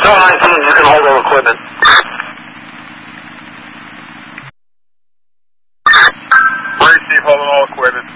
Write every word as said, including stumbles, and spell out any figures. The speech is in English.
Zone nineteen, you can hold all equipment. Receive, hold all equipment.